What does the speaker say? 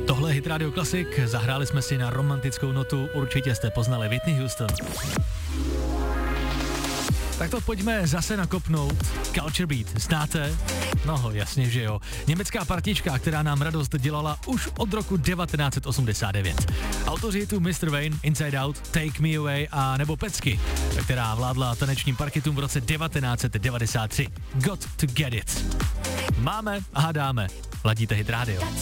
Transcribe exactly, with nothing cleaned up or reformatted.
Tohle je Hit Radio Classic, zahráli jsme si na romantickou notu, určitě jste poznali Whitney Houston. Tak to pojďme zase nakopnout. Culture Beat, znáte? No jasně, že jo. Německá partička, která nám radost dělala už od roku devatenáct set osmdesát devět. Autoři hitu mister Wayne, Inside Out, Take Me Away a nebo Pecky, která vládla tanečním parketům v roce devatenáct set devadesát tři. Got to Get It. Máme a dáme. Ladíte Hit Radio.